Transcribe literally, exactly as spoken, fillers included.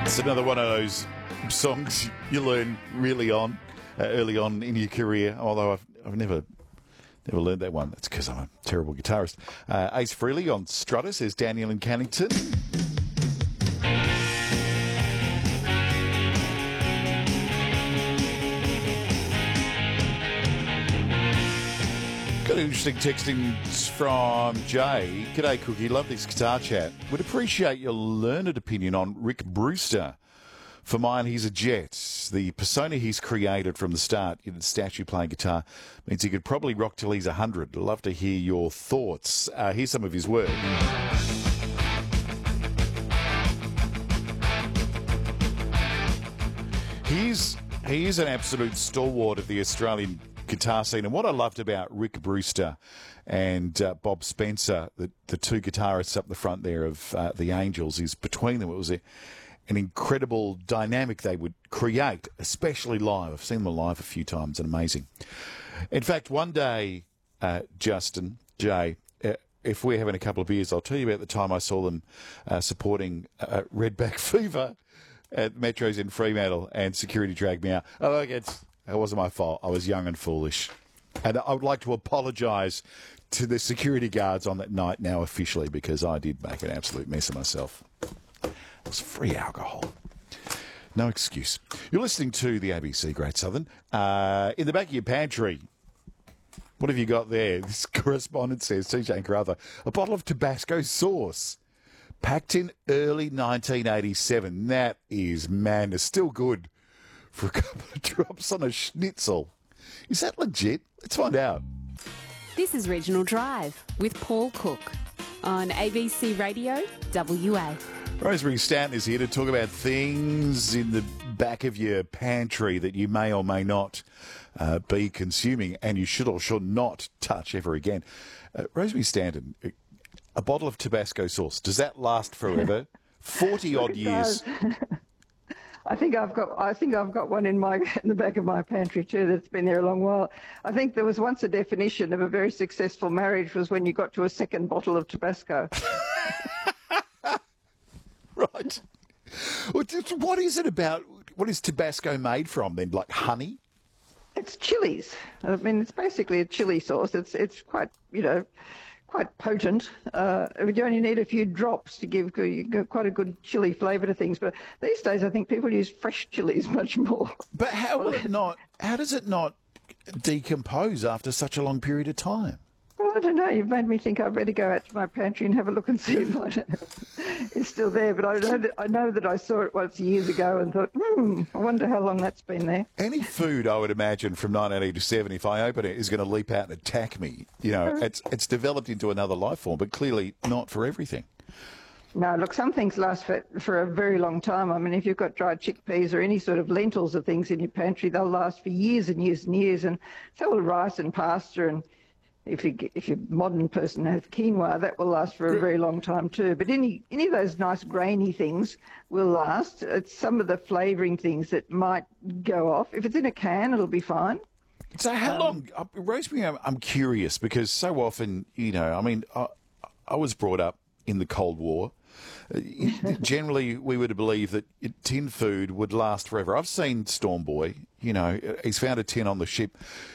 It's another one of those songs you learn really on, uh, early on in your career, although I've, I've never never learned that one. That's because I'm a terrible guitarist. Uh, Ace Frehley on Strutter, says Daniel in Cannington. Got an interesting texting from Jay. G'day, Cookie. Love this guitar chat. Would appreciate your learned opinion on Rick Brewster. For mine, he's a jet. The persona he's created from the start in his statue playing guitar means he could probably rock till he's one hundred. Love to hear your thoughts. Uh, here's some of his work. He's, he is an absolute stalwart of the Australian guitar scene. And what I loved about Rick Brewster and uh, Bob Spencer, the, the two guitarists up the front there of uh, the Angels, is between them it was a, an incredible dynamic they would create, especially live. I've seen them live a few times and amazing. In fact, one day, uh, Justin, Jay, uh, if we're having a couple of beers, I'll tell you about the time I saw them uh, supporting uh, Redback Fever at Metros in Fremantle, and security dragged me out. Oh, look, it's... It wasn't my fault. I was young and foolish. And I would like to apologise to the security guards on that night now officially, because I did make an absolute mess of myself. It was free alcohol. No excuse. You're listening to the A B C Great Southern. Uh, in the back of your pantry, what have you got there? This correspondent says, T J and Carruthers, a bottle of Tabasco sauce packed in early nineteen eighty-seven. That is, man, it's still good. For a couple of drops on a schnitzel. Is that legit? Let's find out. This is Regional Drive with Paul Cook on A B C Radio W A. Rosemary Stanton is here to talk about things in the back of your pantry that you may or may not uh, be consuming, and you should or should not touch ever again. Uh, Rosemary Stanton, a bottle of Tabasco sauce, does that last forever? forty odd years. I think I've got. I think I've got one in my in the back of my pantry too. That's been there a long while. I think there was once a definition of a very successful marriage was when you got to a second bottle of Tabasco. Right. What is it about? What is Tabasco made from then? Like honey? It's chilies. I mean, it's basically a chili sauce. It's it's quite you know. quite potent. Uh, you only need a few drops to give quite a good chili flavour to things. But these days, I think people use fresh chilies much more. But how will it not? How does it not decompose after such a long period of time? Well, I don't know. You've made me think I better go out to my pantry and have a look and see if it's still there. But I know that I know that I saw it once years ago and thought, hmm, I wonder how long that's been there. Any food, I would imagine, from nineteen eighty-seven, if I open it, is going to leap out and attack me. You know, it's it's developed into another life form, but clearly not for everything. No, look, some things last for, for a very long time. I mean, if you've got dried chickpeas or any sort of lentils or things in your pantry, they'll last for years and years and years. And so will rice and pasta, and if you if you're a modern person has quinoa, that will last for a very long time too. But any any of those nice grainy things will last. It's some of the flavouring things that might go off. If it's in a can, it'll be fine. So how um, long, uh, Rosemary, I'm, I'm curious, because so often, you know, I mean, I, I was brought up in the Cold War. Uh, generally, we would believe that tin food would last forever. I've seen Storm Boy, you know, he's found a tin on the ship.